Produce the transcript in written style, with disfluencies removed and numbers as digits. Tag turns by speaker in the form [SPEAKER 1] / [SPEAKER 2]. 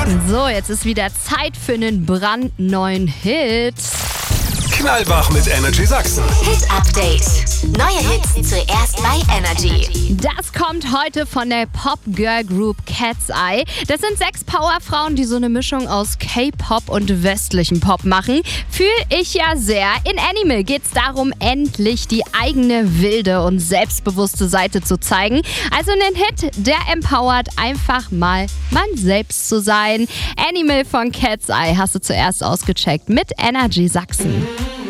[SPEAKER 1] So, jetzt ist wieder Zeit für einen brandneuen Hit.
[SPEAKER 2] Knallwach mit Energy Sachsen.
[SPEAKER 3] Hit Update. Neue Hits zuerst bei Energy.
[SPEAKER 1] Das kommt heute von der Pop-Girl-Group Cat's Eye. Das sind 6 Powerfrauen, die so eine Mischung aus K-Pop und westlichem Pop machen. Fühl ich ja sehr. In Animal geht es darum, endlich die eigene wilde und selbstbewusste Seite zu zeigen. Also ein Hit, der empowert, einfach mal man selbst zu sein. Animal von Cat's Eye hast du zuerst ausgecheckt mit Energy Sachsen.